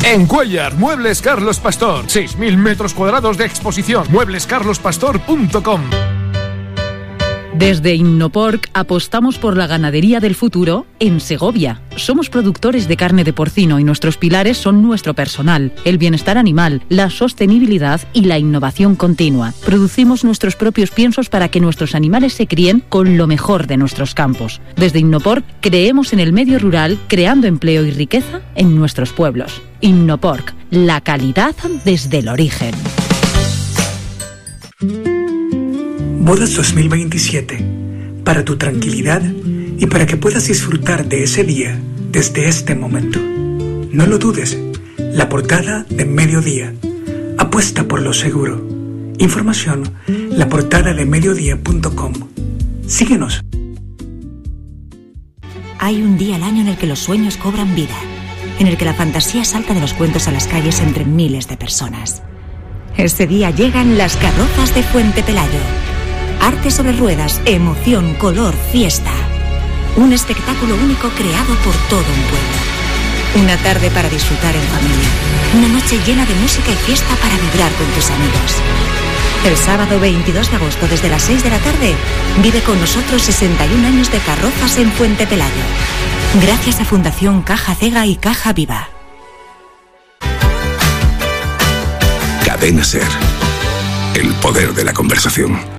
En Cuéllar, Muebles Carlos Pastor. 6.000 metros cuadrados de exposición. mueblescarlospastor.com. Desde Innoporc apostamos por la ganadería del futuro en Segovia. Somos productores de carne de porcino y nuestros pilares son nuestro personal, el bienestar animal, la sostenibilidad y la innovación continua. Producimos nuestros propios piensos para que nuestros animales se críen con lo mejor de nuestros campos. Desde Innoporc creemos en el medio rural, creando empleo y riqueza en nuestros pueblos. Innoporc, la calidad desde el origen. Bodas 2027, para tu tranquilidad y para que puedas disfrutar de ese día desde este momento. No lo dudes, la portada de Mediodía. Apuesta por lo seguro. Información, laportadadeMediodía.com. Síguenos. Hay un día al año en el que los sueños cobran vida, en el que la fantasía salta de los cuentos a las calles entre miles de personas. Ese día llegan las carrozas de Fuente Pelayo. Arte sobre ruedas, emoción, color, fiesta. Un espectáculo único creado por todo un pueblo. Una tarde para disfrutar en familia. Una noche llena de música y fiesta para vibrar con tus amigos. El sábado 22 de agosto desde las 6 de la tarde, vive con nosotros 61 años de carrozas en Fuente Pelayo. Gracias a Fundación Caja Cega y Caja Viva. Cadena SER. El poder de la conversación.